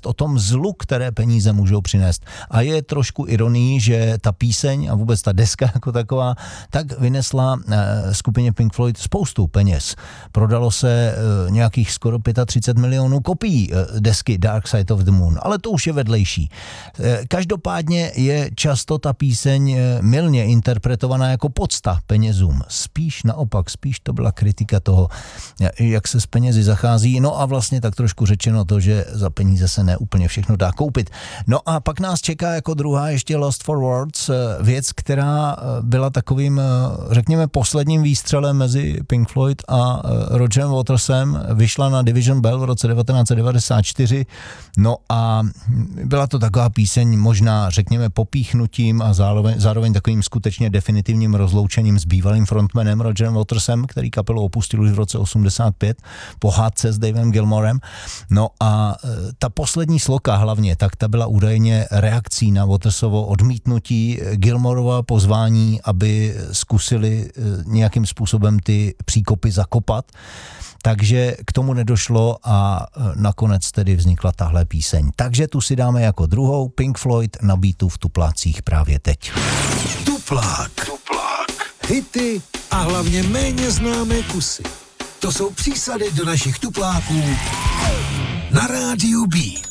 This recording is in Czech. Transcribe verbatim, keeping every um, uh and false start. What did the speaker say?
přinést, o tom zlu, které peníze můžou přinést. A je trošku ironií, že ta píseň a vůbec ta deska jako taková, tak vynesla skupině Pink Floyd spoustu peněz. Prodalo se nějakých skoro třicet pět milionů kopií desky Dark Side of the Moon, ale to už je vedlejší. Každopádně je často ta píseň mylně interpretovaná jako podsta penězům. Spíš naopak, spíš to byla kritika toho, jak se s penězi zachází. No a vlastně tak trošku řečeno to, že za peníze se ne úplně všechno dá koupit. No a pak nás čeká jako druhá ještě Lost for Words, věc, která byla takovým, řekněme, posledním výstřelem mezi Pink Floyd a Rogerem Watersem. Vyšla na Division Bell v roce devatenáct set devadesát čtyři. No a byla to taková píseň možná, řekněme, popíchnutím a zároveň, zároveň takovým skutečně definitivním rozloučením s bývalým frontmanem Rogerem Watersem, který kapelu opustil už v roce osmdesát pět po hádce s Davem Gilmorem. No a ta poslední sloka hlavně, tak ta byla údajně reakcí na Watersovo odmítnutí Gilmorova pozvání, aby zkusili nějakým způsobem ty příkopy zakopat. Takže k tomu nedošlo a nakonec tedy vznikla tahle píseň. Takže tu si dáme jako druhou Pink Floyd na beatu v tuplácích právě teď. Tuplák. Tuplák. Hity a hlavně méně známé kusy. To jsou přísady do našich tupláků na rádiu B.